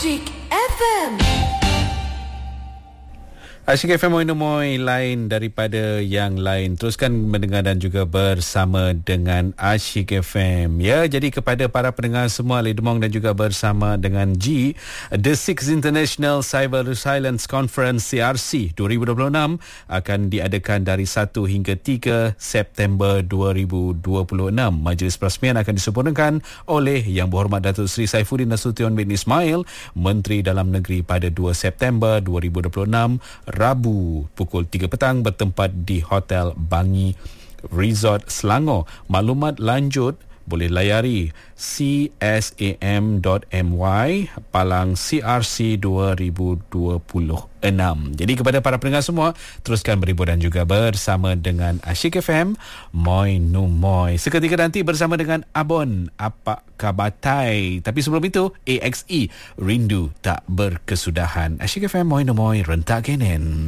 Asyik FM. Asyik FM Moy lain daripada yang lain. Teruskan mendengar dan juga bersama dengan Asyik FM. Ya, jadi kepada para pendengar semua, Lee Demong dan juga bersama dengan G, The 6th International Cyber Resilience Conference CRC 2026 akan diadakan dari 1 hingga 3 September 2026. Majlis perasmian akan disempurnakan oleh Yang Berhormat Datuk Seri Saifuddin Nasution bin Ismail, Menteri Dalam Negeri, pada 2 September 2026 Rabu pukul 3 petang bertempat di Hotel Bangi Resort Selangor. Maklumat lanjut boleh layari csam.my /CRC 2026. Jadi kepada para pendengar semua, teruskan berhibur dan juga bersama dengan Asyik FM Moy No Moy. Seketika nanti bersama dengan Abon Apa Kabatai. Tapi sebelum itu, AXE Rindu Tak Berkesudahan. Asyik FM Moy No Moy rentak kenen.